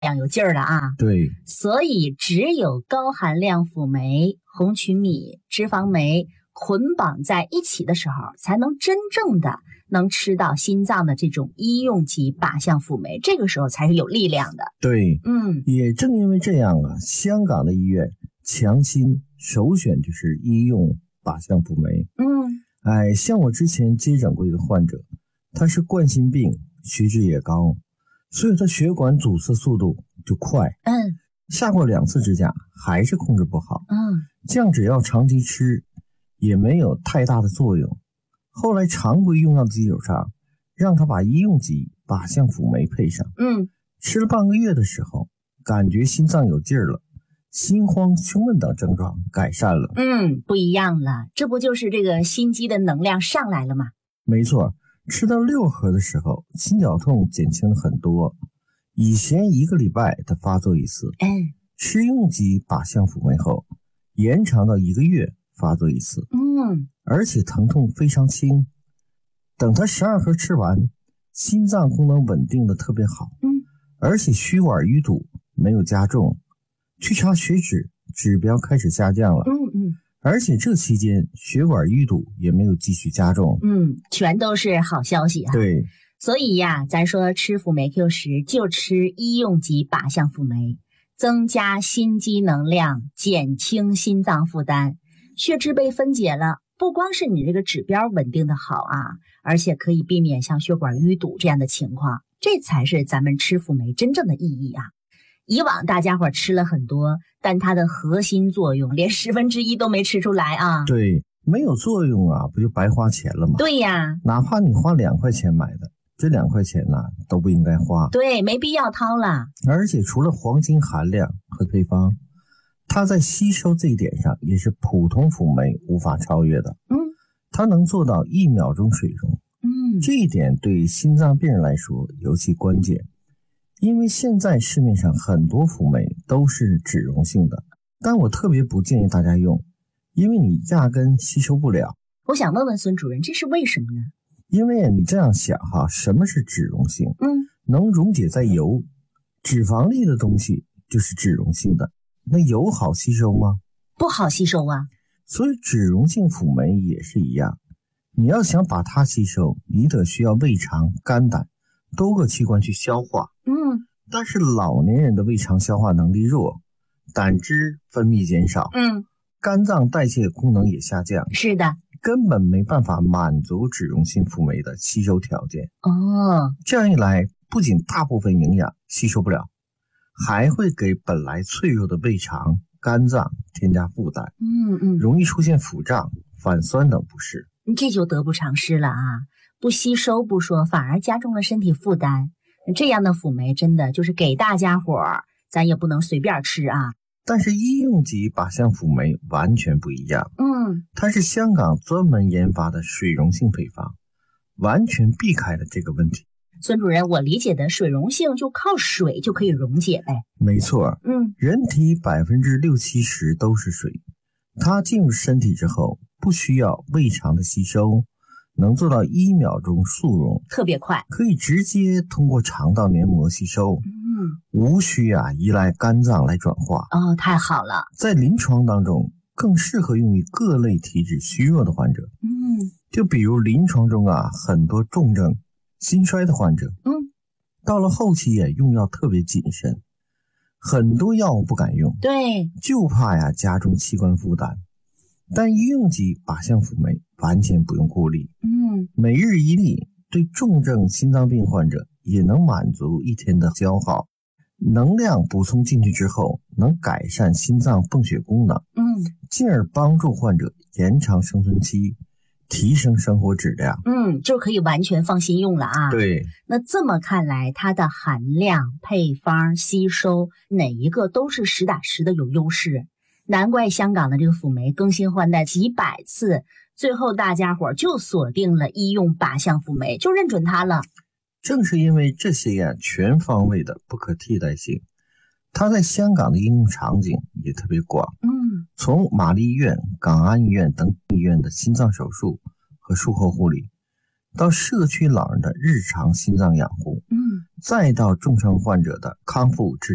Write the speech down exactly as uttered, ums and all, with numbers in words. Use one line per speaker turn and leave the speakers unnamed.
量有劲儿了啊。
对，
所以只有高含量辅酶、红曲米、脂肪酶捆绑在一起的时候，才能真正的能吃到心脏的这种医用级靶向辅酶，这个时候才是有力量的。
对，
嗯，
也正因为这样啊，香港的医院强心首选就是医用靶向辅酶。
嗯，
哎，像我之前接诊过一个患者，他是冠心病，血脂也高，所以他血管阻塞速度就快。
嗯，
下过两次支架还是控制不好。
嗯，
这样只要长期吃也没有太大的作用。后来常规用药的基础上，让他把医用级靶向辅酶配上。
嗯，
吃了半个月的时候，感觉心脏有劲儿了，心慌、胸闷等症状改善了。
嗯，不一样了，这不就是这个心肌的能量上来了吗？
没错，吃到六盒的时候，心绞痛减轻了很多。以前一个礼拜他发作一次，
嗯，
吃用级靶向辅酶后，延长到一个月发作一次。
嗯，
而且疼痛非常轻。等他十二盒吃完，心脏功能稳定的特别好。
嗯，
而且血管淤堵没有加重，去查血脂指标开始下降了。
嗯嗯，
而且这期间血管淤堵也没有继续加重。
嗯，全都是好消息啊。
对，
所以呀，咱说吃辅酶 Q 十就吃医用级靶向辅酶，增加心肌能量，减轻心脏负担。血脂被分解了，不光是你这个指标稳定的好啊，而且可以避免像血管淤堵这样的情况，这才是咱们吃辅酶真正的意义啊。以往大家伙吃了很多，但它的核心作用连十分之一都没吃出来啊。
对，没有作用啊，不就白花钱了吗？
对呀，
哪怕你花两块钱买的，这两块钱呢、啊、都不应该花。
对，没必要掏了。
而且除了黄金含量和配方，它在吸收这一点上也是普通辅酶无法超越的。
嗯，
它能做到一秒钟水溶。
嗯，
这一点对心脏病人来说尤其关键，因为现在市面上很多辅酶都是脂溶性的，但我特别不建议大家用，因为你压根吸收不了。
我想问问孙主任，这是为什么呢？
因为你这样想哈，什么是脂溶性？
嗯，
能溶解在油，脂肪粒的东西就是脂溶性的。那油好吸收吗？
不好吸收啊。
所以脂溶性辅酶也是一样，你要想把它吸收，你得需要胃肠、肝胆多个器官去消化。
嗯，
但是老年人的胃肠消化能力弱，胆汁分泌减少，
嗯，
肝脏代谢功能也下降，
是的。
根本没办法满足脂溶性辅酶的吸收条件。
哦，
这样一来，不仅大部分营养吸收不了，还会给本来脆弱的胃肠、肝脏添加负担，
嗯嗯，
容易出现腹胀、反酸等不适。
这就得不偿失了啊！不吸收不说，反而加重了身体负担。这样的辅酶真的就是给大家伙儿，咱也不能随便吃啊。
但是医用级靶向辅酶完全不一样，
嗯，
它是香港专门研发的水溶性配方，完全避开了这个问题。
孙主任，我理解的水溶性就靠水就可以溶解呗。
没错，
嗯，
人体百分之六七十都是水，它进入身体之后不需要胃肠的吸收，能做到一秒钟速溶，
特别快，
可以直接通过肠道黏膜吸收，
嗯，
无需啊依赖肝脏来转化。
哦，太好了。
在临床当中更适合用于各类体质虚弱的患者。
嗯，
就比如临床中啊很多重症心衰的患者，
嗯，
到了后期也用药特别谨慎，很多药物不敢用，
对，
就怕呀加重器官负担。但医用级靶向辅酶完全不用顾虑，
嗯，
每日一粒，对重症心脏病患者也能满足一天的消耗。能量补充进去之后，能改善心脏泵血功能，
嗯，
进而帮助患者延长生存期，提升生活质量。
嗯，就可以完全放心用了啊。
对，
那这么看来，它的含量、配方、吸收哪一个都是实打实的有优势。难怪香港的这个辅酶更新换代几百次，最后大家伙就锁定了医用靶向辅酶，就认准它了。
正是因为这些呀全方位的不可替代性，它在香港的应用场景也特别广。
嗯，
从玛丽医院、港安医院等医院的心脏手术和术后护理，到社区老人的日常心脏养护，
嗯，
再到重症患者的康复治